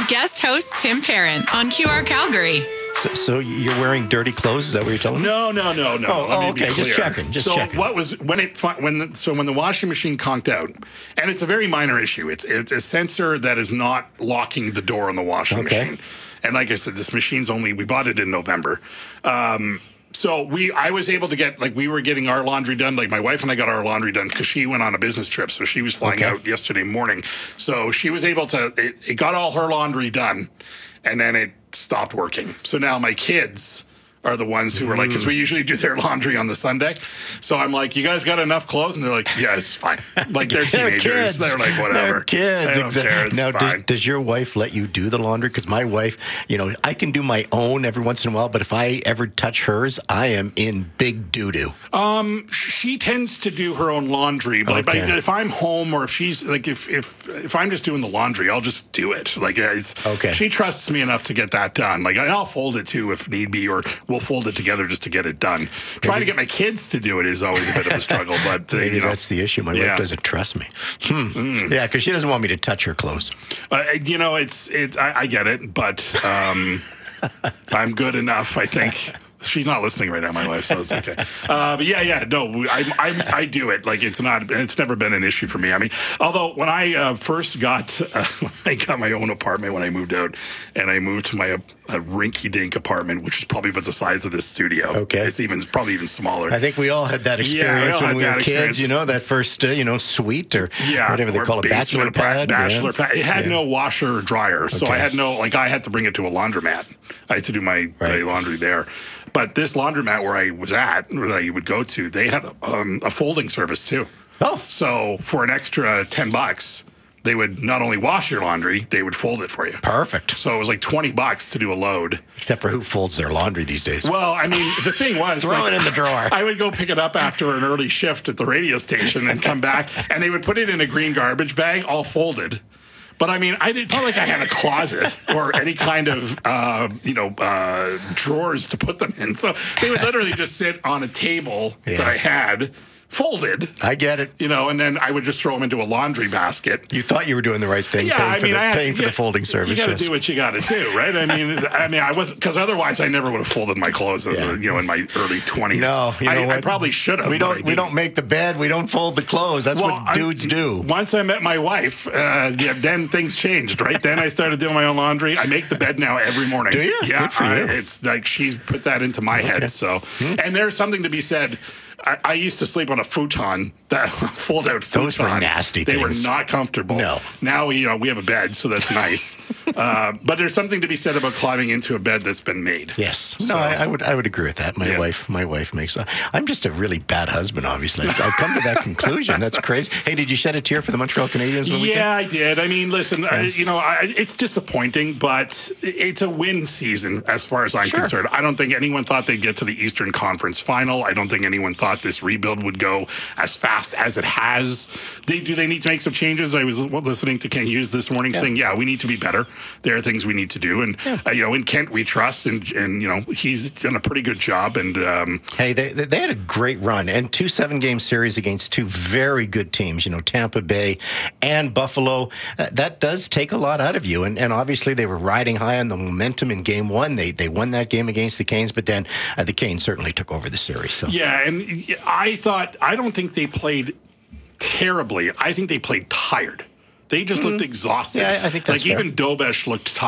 with guest host Tim Parent on QR Calgary. So you're wearing dirty clothes? Is that what you're telling me? No. Oh, okay. Just checking. What was when the washing machine conked out, and it's a very minor issue. It's a sensor that is not locking the door on the washing machine. And like I said, this machine's we bought it in November. So I was able to get, we were getting our laundry done. Like my wife and I got our laundry done because she went on a business trip. So she was flying out yesterday morning. So she was able to, it got all her laundry done and then it stopped working. So now my kids are the ones who were because we usually do their laundry on the Sunday. So I'm like, you guys got enough clothes? And they're like, yeah, it's fine. Like they're teenagers. They're like, whatever. They're kids. I don't care. It's now, fine. Does your wife let you do the laundry? Because my wife, I can do my own every once in a while, but if I ever touch hers, I am in big doo-doo. She tends to do her own laundry, but if I'm home or if she's if I'm just doing the laundry, I'll just do it. She trusts me enough to get that done. I'll fold it too if need be, or we'll fold it together just to get it done. Trying to get my kids to do it is always a bit of a struggle, but maybe that's the issue. My wife doesn't trust me. Yeah, because she doesn't want me to touch her clothes. I get it, but I'm good enough, I think. She's not listening right now, my wife, so it's okay. But I do it. It's never been an issue for me. I mean, although when I first got my own apartment when I moved out, and I moved to my rinky-dink apartment, which is probably about the size of this studio. Okay, it's probably even smaller. I think we all had that experience when we were kids. That first suite or whatever they call it, bachelor pad. It had no washer or dryer, so I had no I had to bring it to a laundromat. I had to do my laundry there. But this laundromat where I was at, that I would go to, they had a folding service too. Oh. So for an extra $10, they would not only wash your laundry, they would fold it for you. Perfect. So it was like $20 to do a load. Except for who folds their laundry these days? Well, I mean, the thing was... Throw it in the drawer. I would go pick it up after an early shift at the radio station and come back, and they would put it in a green garbage bag, all folded. But I mean, it's not like I had a closet or any kind of, drawers to put them in. So they would literally just sit on a table that I had folded. I get it. And then I would just throw them into a laundry basket. You thought you were doing the right thing. Yeah, paying for the folding service. You got to do what you got to do, right? I mean, I wasn't, because otherwise I never would have folded my clothes as in my early 20s. No, I probably should have. We don't make the bed. We don't fold the clothes. That's what dudes do. Once I met my wife, then things changed, right? Then I started doing my own laundry. I make the bed now every morning. Do you? Yeah. Good for you. It's like she's put that into my head. So, and there's something to be said. I used to sleep on a futon, that fold-out futon. Those were nasty things. They were things. not comfortable. No. Now, we have a bed, so that's nice. But there's something to be said about climbing into a bed that's been made. Yes. So, no, I would agree with that. My wife makes... I'm just a really bad husband, obviously. I've come to that conclusion. That's crazy. Hey, did you shed a tear for the Montreal Canadiens? Yeah, I did. I mean, listen, it's disappointing, but it's a win season as far as I'm concerned. I don't think anyone thought they'd get to the Eastern Conference Final. I don't think anyone thought this rebuild would go as fast as it has. Do they need to make some changes? I was listening to Kent Hughes this morning saying, we need to be better. There are things we need to do. And, in Kent, we trust. And he's done a pretty good job. And hey, they had a great run and 2 7-game series against 2 very good teams, Tampa Bay and Buffalo. That does take a lot out of you. And obviously, they were riding high on the momentum in Game 1. They won that game against the Canes, but then the Canes certainly took over the series. So. Yeah, and I don't think they played terribly. I think they played tired. They just looked exhausted. Yeah, I think that's fair. Even Dobesh looked tired.